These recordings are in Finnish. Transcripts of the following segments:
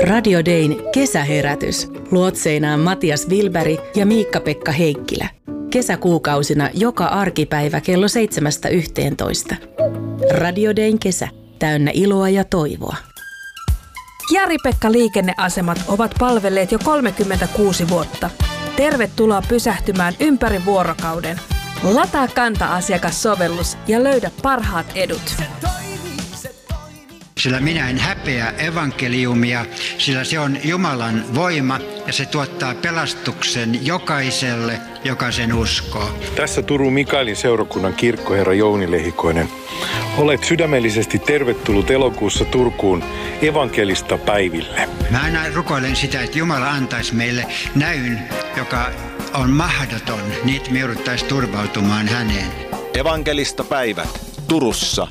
Radio Dayn kesäherätys. Luotseinaan Matias Wilberg ja Miikka-Pekka Heikkilä. Kesäkuukausina joka arkipäivä kello 7–11. Radio Dayn kesä. Täynnä iloa ja toivoa. Jari-Pekka liikenneasemat ovat palvelleet jo 36 vuotta. Tervetuloa pysähtymään ympäri vuorokauden. Lataa Kanta-asiakassovellus ja löydä parhaat edut. Sillä minä en häpeä evankeliumia, sillä se on Jumalan voima ja se tuottaa pelastuksen jokaiselle, joka sen uskoo. Tässä Turun Mikaelin seurakunnan kirkkoherra Jouni Lehikoinen. Olet sydämellisesti tervetullut elokuussa Turkuun evankelista päiville. Mä aina rukoilen sitä, että Jumala antaisi meille näyn, joka on mahdoton, niin me jouduttaisiin turvautumaan häneen. Evankelista päivät Turussa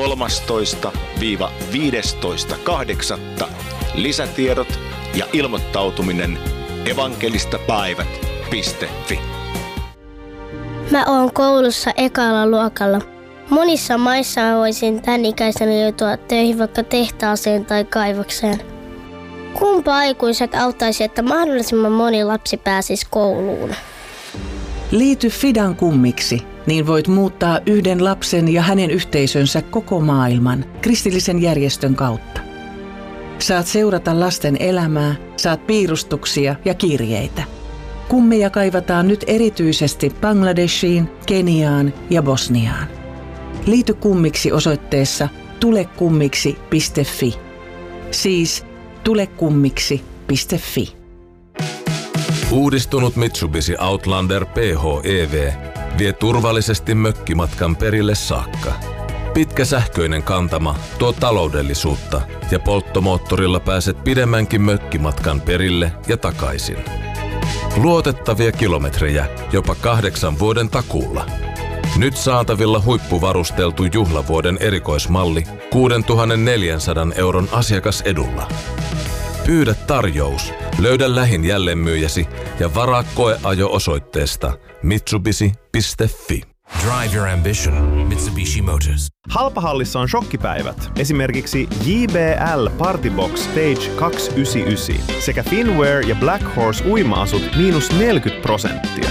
13–15.8. Lisätiedot ja ilmoittautuminen evangelistapäivät.fi. Mä oon koulussa ekalla luokalla. Monissa maissa mä voisin tän ikäisenä joutua töihin vaikka tehtaaseen tai kaivokseen. Kumpa aikuiset auttaisi, että mahdollisimman moni lapsi pääsisi kouluun? Liity Fidan kummiksi, niin voit muuttaa yhden lapsen ja hänen yhteisönsä koko maailman kristillisen järjestön kautta. Saat seurata lasten elämää, saat piirustuksia ja kirjeitä. Kummeja kaivataan nyt erityisesti Bangladeshiin, Keniaan ja Bosniaan. Liity kummiksi osoitteessa tulekummiksi.fi. Siis tulekummiksi.fi. Uudistunut Mitsubishi Outlander PHEV vie turvallisesti mökkimatkan perille saakka. Pitkä sähköinen kantama tuo taloudellisuutta ja polttomoottorilla pääset pidemmänkin mökkimatkan perille ja takaisin. Luotettavia kilometrejä jopa 8 vuoden takuulla. Nyt saatavilla huippuvarusteltu juhlavuoden erikoismalli 6,400 € asiakasedulla. Pyydä tarjous, löydä lähin jälleenmyyjäsi ja varaa koeajo osoitteesta mitsubishi.fi. Drive your ambition. Mitsubishi Motors. Halpahallissa on shokkipäivät. Esimerkiksi JBL Partybox Stage 299 sekä Finwear ja Black Horse uima-asut -40%.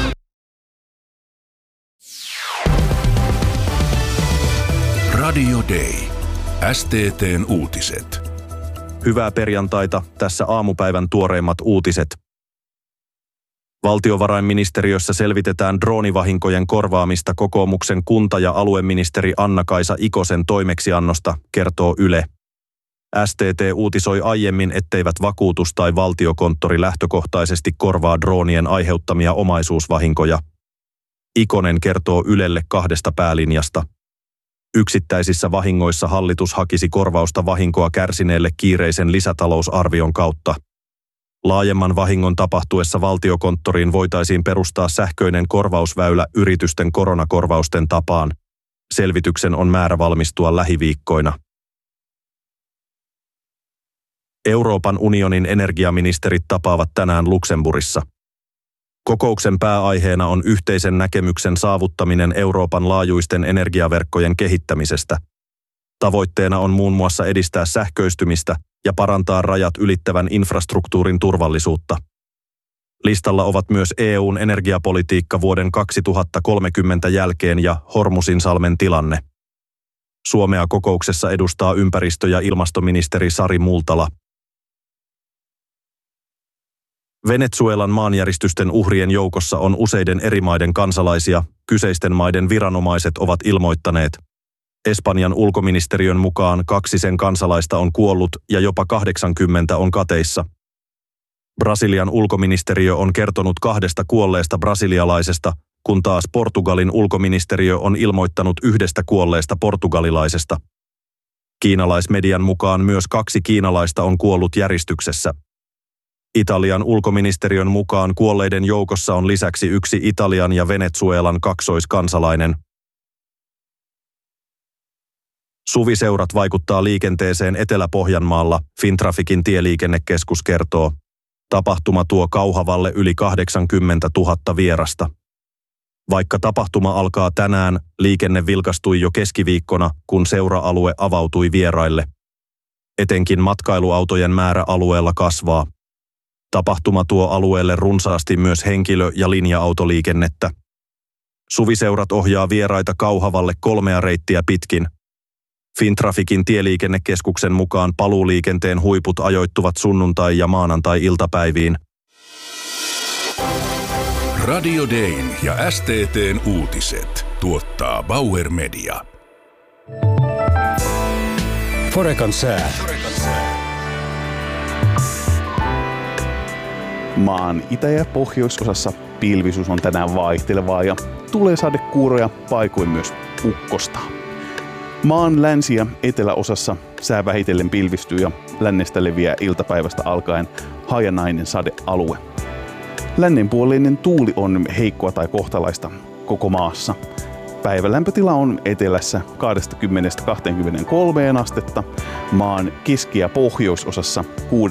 Radio Day. STT:n uutiset. Hyvää perjantaita, tässä aamupäivän tuoreimmat uutiset. Valtiovarainministeriössä selvitetään droonivahinkojen korvaamista kokoomuksen kunta- ja alueministeri Anna-Kaisa Ikosen toimeksiannosta, kertoo Yle. STT uutisoi aiemmin, etteivät vakuutus tai valtiokonttori lähtökohtaisesti korvaa droonien aiheuttamia omaisuusvahinkoja. Ikonen kertoo Ylelle 2 päälinjasta. Yksittäisissä vahingoissa hallitus hakisi korvausta vahinkoa kärsineelle kiireisen lisätalousarvion kautta. Laajemman vahingon tapahtuessa valtiokonttoriin voitaisiin perustaa sähköinen korvausväylä yritysten koronakorvausten tapaan. Selvityksen on määrä valmistua lähiviikkoina. Euroopan unionin energiaministerit tapaavat tänään Luxemburgissa. Kokouksen pääaiheena on yhteisen näkemyksen saavuttaminen Euroopan laajuisten energiaverkkojen kehittämisestä. Tavoitteena on muun muassa edistää sähköistymistä ja parantaa rajat ylittävän infrastruktuurin turvallisuutta. Listalla ovat myös EU:n energiapolitiikka vuoden 2030 jälkeen ja Hormuzinsalmen tilanne. Suomea kokouksessa edustaa ympäristö- ja ilmastoministeri Sari Multala. Venezuelan maanjäristysten uhrien joukossa on useiden eri maiden kansalaisia, kyseisten maiden viranomaiset ovat ilmoittaneet. Espanjan ulkoministeriön mukaan 2 sen kansalaista on kuollut ja jopa 80 on kateissa. Brasilian ulkoministeriö on kertonut 2 kuolleesta brasilialaisesta, kun taas Portugalin ulkoministeriö on ilmoittanut 1 kuolleesta portugalilaisesta. Kiinalaismedian mukaan myös 2 kiinalaista on kuollut järistyksessä. Italian ulkoministeriön mukaan kuolleiden joukossa on lisäksi 1 Italian ja Venezuelan kaksoiskansalainen. Suviseurat vaikuttaa liikenteeseen Etelä-Pohjanmaalla, Fintraficin tieliikennekeskus kertoo. Tapahtuma tuo Kauhavalle yli 80 000 vierasta. Vaikka tapahtuma alkaa tänään, liikenne vilkastui jo keskiviikkona, kun seura-alue avautui vieraille. Etenkin matkailuautojen määrä alueella kasvaa. Tapahtuma tuo alueelle runsaasti myös henkilö- ja linja-autoliikennettä. Suviseurat ohjaa vieraita Kauhavalle 3 reittiä pitkin. Fintrafikin tieliikennekeskuksen mukaan paluuliikenteen huiput ajoittuvat sunnuntai- ja maanantai-iltapäiviin. Radio Dayn ja STT:n uutiset tuottaa Bauer Media. Forekan sää. Maan itä- ja pohjoisosassa pilvisuus on tänään vaihtelevaa ja tulee sadekuuroja, paikoin myös ukkosta. Maan länsi- ja eteläosassa sää vähitellen pilvistyy ja lännestä leviää iltapäivästä alkaen hajanainen sadealue. Lännenpuoleinen tuuli on heikkoa tai kohtalaista koko maassa. Päivän lämpötila on etelässä 20–23 astetta, maan keski- ja pohjoisosassa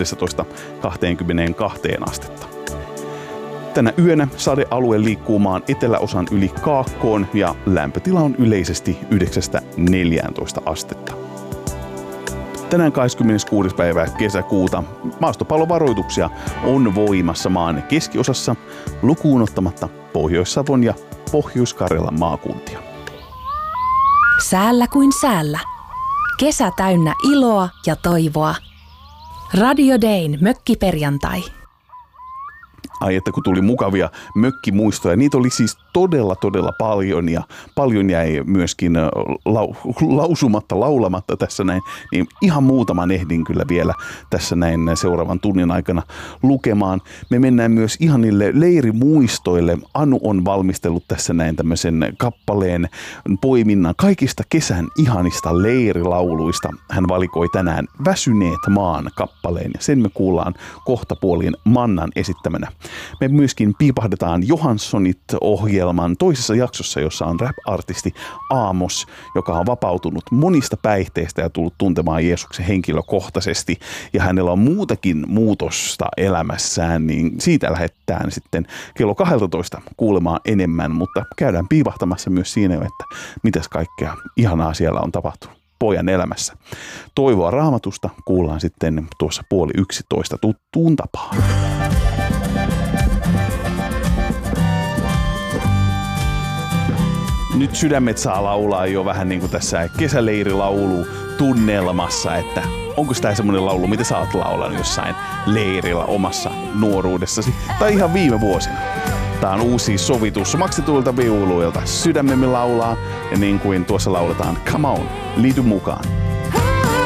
16–22 astetta. Tänä yönä sadealue liikkuu maan eteläosan yli kaakkoon ja lämpötila on yleisesti 9–14 astetta. Tänään 26. päivää kesäkuuta maastopallovaroituksia on voimassa maan keskiosassa lukuun ottamatta Pohjois-Savon ja Pohjois-Karjalan maakuntia. Säällä kuin säällä. Kesä täynnä iloa ja toivoa. Radio Dayn mökkiperjantai. Ai että kun tuli mukavia mökkimuistoja. Niitä oli siis todella paljon ja paljon jäi myöskin laulamatta tässä näin. Niin ihan muutaman ehdin kyllä vielä tässä näin seuraavan tunnin aikana lukemaan. Me mennään myös ihan niille leirimuistoille. Anu on valmistellut tässä näin tämmöisen kappaleen poiminnan kaikista kesän ihanista leirilauluista. Hän valikoi tänään Väsyneet maan kappaleen ja sen me kuullaan kohtapuoliin Mannan esittämänä. Me myöskin piipahdetaan Johanssonit-ohjelman toisessa jaksossa, jossa on rap-artisti Aamos, joka on vapautunut monista päihteistä ja tullut tuntemaan Jeesuksen henkilökohtaisesti. Ja hänellä on muutakin muutosta elämässään, niin siitä lähdetään sitten kello 12 kuulemaan enemmän. Mutta käydään piipahtamassa myös siinä, että mitäs kaikkea ihanaa siellä on tapahtunut pojan elämässä. Toivoa Raamatusta kuullaan sitten tuossa 10:30 tuttuun tapaan. Nyt sydämet saa laulaa jo vähän niin kuin tässä kesäleirilaulu tunnelmassa, että onko tämä semmoinen laulu, mitä sä oot laulanut jossain leirillä omassa nuoruudessasi tai ihan viime vuosina. Tää on uusi sovitus maksetuilta viuluilta. Sydämemme laulaa ja niin kuin tuossa lauletaan, come on, liity mukaan.